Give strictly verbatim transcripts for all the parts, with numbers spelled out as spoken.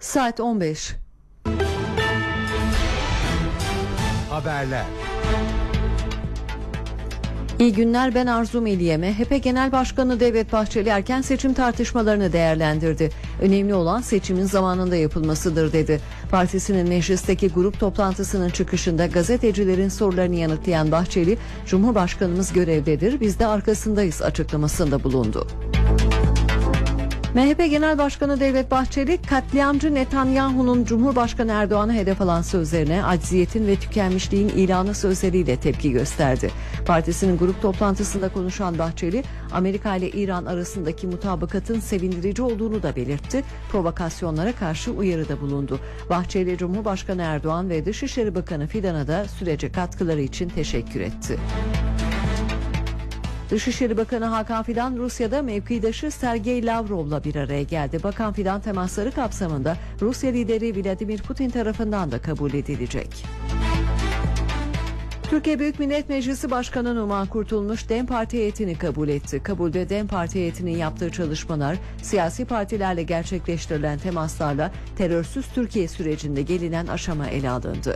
Saat on beş. Haberler. İyi günler, ben Arzu Meliye. M H P Genel Başkanı Devlet Bahçeli erken seçim tartışmalarını değerlendirdi. Önemli olan seçimin zamanında yapılmasıdır dedi. Partisinin meclisteki grup toplantısının çıkışında gazetecilerin sorularını yanıtlayan Bahçeli, "Cumhurbaşkanımız görevdedir, biz de arkasındayız" açıklamasında bulundu. M H P Genel Başkanı Devlet Bahçeli, katliamcı Netanyahu'nun Cumhurbaşkanı Erdoğan'a hedef alan sözlerine acziyetin ve tükenmişliğin ilanı sözleriyle tepki gösterdi. Partisinin grup toplantısında konuşan Bahçeli, Amerika ile İran arasındaki mutabakatın sevindirici olduğunu da belirtti, provokasyonlara karşı uyarıda bulundu. Bahçeli, Cumhurbaşkanı Erdoğan ve Dışişleri Bakanı Fidan'a da sürece katkıları için teşekkür etti. Dışişleri Bakanı Hakan Fidan, Rusya'da mevkidaşı Sergey Lavrov'la bir araya geldi. Bakan Fidan, temasları kapsamında Rusya lideri Vladimir Putin tarafından da kabul edilecek. Türkiye Büyük Millet Meclisi Başkanı Numan Kurtulmuş, DEM Parti heyetini kabul etti. Kabulde DEM Parti heyetinin yaptığı çalışmalar, siyasi partilerle gerçekleştirilen temaslarla terörsüz Türkiye sürecinde gelinen aşama ele alındı.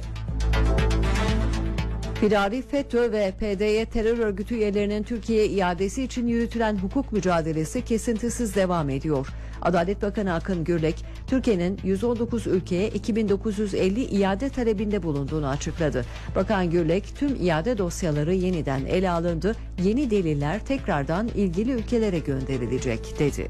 Firari, FETÖ ve P D Y terör örgütü üyelerinin Türkiye'ye iadesi için yürütülen hukuk mücadelesi kesintisiz devam ediyor. Adalet Bakanı Akın Gürlek, Türkiye'nin yüz on dokuz ülkeye iki bin dokuz yüz elli iade talebinde bulunduğunu açıkladı. Bakan Gürlek, tüm iade dosyaları yeniden ele alındı, yeni deliller tekrardan ilgili ülkelere gönderilecek dedi.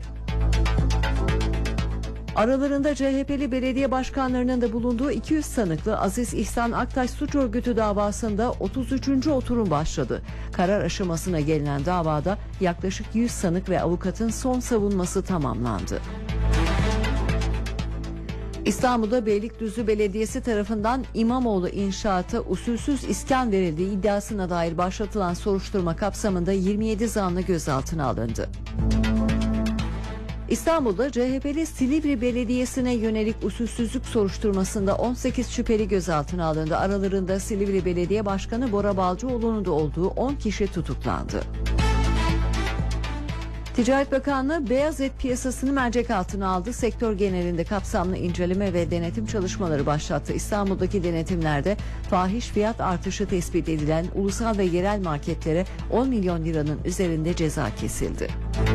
Aralarında C H P'li belediye başkanlarının da bulunduğu iki yüz sanıklı Aziz İhsan Aktaş suç örgütü davasında otuz üçüncü oturum başladı. Karar aşamasına gelinen davada yaklaşık yüz sanık ve avukatın son savunması tamamlandı. İstanbul'da Beylikdüzü Belediyesi tarafından İmamoğlu inşaata usulsüz iskan verildiği iddiasına dair başlatılan soruşturma kapsamında yirmi yedi zanlı gözaltına alındı. İstanbul'da C H P'li Silivri Belediyesi'ne yönelik usulsüzlük soruşturmasında on sekiz şüpheli gözaltına alındı. Aralarında Silivri Belediye Başkanı Bora Balcıoğlu'nun da olduğu on kişi tutuklandı. Ticaret Bakanlığı beyaz et piyasasını mercek altına aldı. Sektör genelinde kapsamlı inceleme ve denetim çalışmaları başlattı. İstanbul'daki denetimlerde fahiş fiyat artışı tespit edilen ulusal ve yerel marketlere on milyon liranın üzerinde ceza kesildi.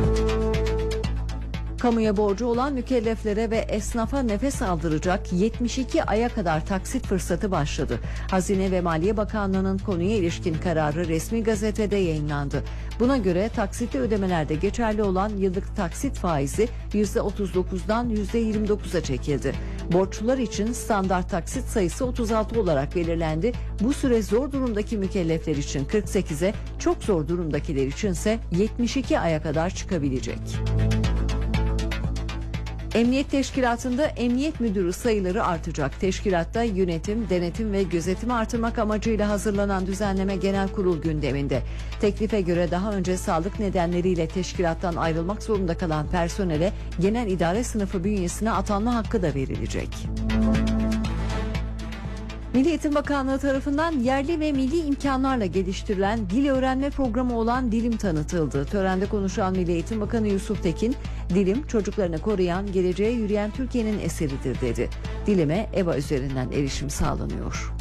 Kamuya borcu olan mükelleflere ve esnafa nefes aldıracak yetmiş iki aya kadar taksit fırsatı başladı. Hazine ve Maliye Bakanlığı'nın konuya ilişkin kararı resmi gazetede yayınlandı. Buna göre taksitli ödemelerde geçerli olan yıllık taksit faizi yüzde otuz dokuzdan yüzde yirmi dokuza çekildi. Borçlular için standart taksit sayısı otuz altı olarak belirlendi. Bu süre zor durumdaki mükellefler için kırk sekize, çok zor durumdakiler içinse yetmiş iki aya kadar çıkabilecek. Emniyet Teşkilatı'nda emniyet müdürü sayıları artacak. Teşkilatta yönetim, denetim ve gözetimi artırmak amacıyla hazırlanan düzenleme genel kurul gündeminde. Teklife göre daha önce sağlık nedenleriyle teşkilattan ayrılmak zorunda kalan personele genel idare sınıfı bünyesine atanma hakkı da verilecek. Milli Eğitim Bakanlığı tarafından yerli ve milli imkanlarla geliştirilen dil öğrenme programı olan Dilim tanıtıldı. Törende konuşan Milli Eğitim Bakanı Yusuf Tekin, "Dilim, çocuklarını koruyan, geleceğe yürüyen Türkiye'nin eseridir" dedi. Dilim'e E B A üzerinden erişim sağlanıyor.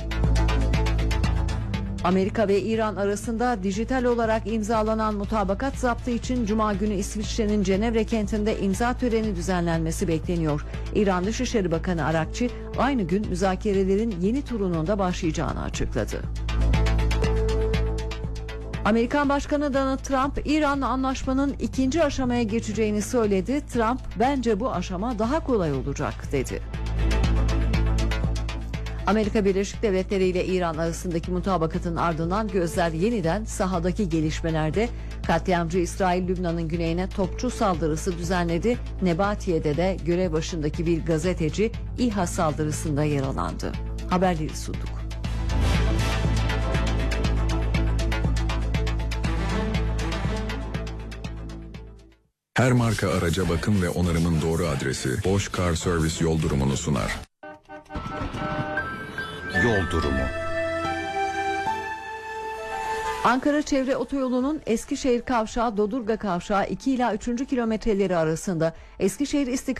Amerika ve İran arasında dijital olarak imzalanan mutabakat zaptı için Cuma günü İsviçre'nin Cenevre kentinde imza töreni düzenlenmesi bekleniyor. İran Dışişleri Bakanı Arakçı aynı gün müzakerelerin yeni turunun da başlayacağını açıkladı. Amerikan Başkanı Donald Trump, İran'la anlaşmanın ikinci aşamaya geçeceğini söyledi. Trump, "Bence bu aşama daha kolay olacak" dedi. Amerika Birleşik Devletleri ile İran arasındaki mutabakatın ardından gözler yeniden sahadaki gelişmelerde. Katliamcı İsrail, Lübnan'ın güneyine topçu saldırısı düzenledi. Nebatiye'de de görev başındaki bir gazeteci İHA saldırısında yaralandı. Haberleri sunduk. Her marka araca bakım ve onarımın doğru adresi Bosch Car Service yol durumunu sunar. Yol durumu. Ankara Çevre Otoyolu'nun Eskişehir Kavşağı Dodurga Kavşağı iki ila üçüncü kilometreleri arasında Eskişehir istikametinde